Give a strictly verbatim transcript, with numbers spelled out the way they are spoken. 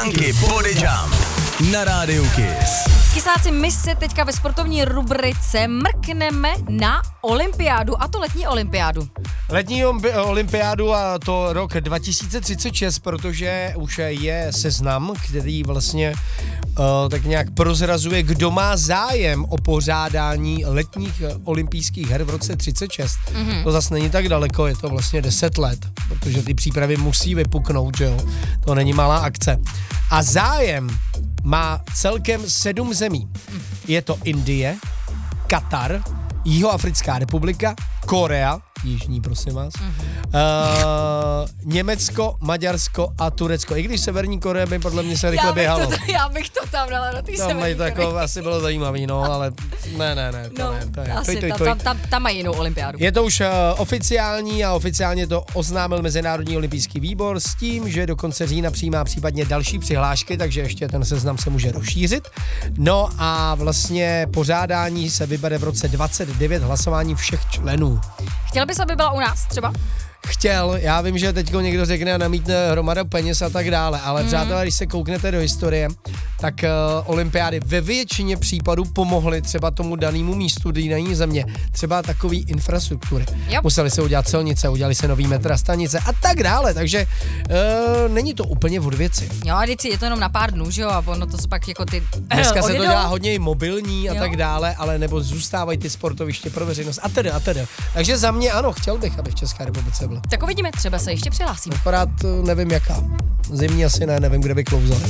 Pánky Body Jump na rádiu Kiss. Kysáci, my se teďka ve sportovní rubrice mrkneme na olympiádu, a to letní olympiádu. Letní olympiádu a to rok dva tisíce třicet šest, protože už je seznam, který vlastně uh, tak nějak prozrazuje, kdo má zájem o pořádání letních olympijských her v roce třicet šest. Mm-hmm. To zase není tak daleko, je to vlastně deset let, protože ty přípravy musí vypuknout, že jo? To není malá akce. A zájem má celkem sedm zemí. Je to Indie, Katar, Jihoafrická republika, Korea, jižní, prosím vás, mm-hmm. uh, Německo, Maďarsko a Turecko. I když Severní Korea by podle mě se rychle běhalo. To, já bych to tam dala na ty Severní to jako asi bylo zajímavý, no, ale ne, ne, ne, to no, ne. To je, asi, toj, toj, tam, toj. tam, tam, tam mají jinou olympiádu. Je to už uh, oficiální a oficiálně to oznámil Mezinárodní olympijský výbor s tím, že do konce října přijímá případně další přihlášky, takže ještě ten seznam se může rozšířit. No a vlastně pořádání se vybere v roce dvacet devět hlasování všech členů. Chtěl bys, aby byla u nás třeba? Chtěl, já vím, že teďko někdo řekne a namítne hromada peněz a tak dále, ale mm. přátelé, když se kouknete do historie, tak uh, olympiády ve většině případů pomohly třeba tomu danému místu, dané země, třeba takový infrastruktury. Yep. Museli se udělat silnice, udělali se nový metro, stanice a tak dále, takže uh, není to úplně od věci. Jo, a vždycky je to jenom na pár dnů, že jo, a ono to jsou pak jako ty Dneska odjedou. se to dělá hodně i mobilní a jo. tak dále, ale nebo zůstávají ty sportoviště pro veřejnost a tedy a tedy. Takže za mě ano, chtěl bych, aby v České republice byla. Tak uvidíme, třeba se ještě přihlásíme. Akorát nevím jaká. Zimní asi ne, nevím, kde by klouzali.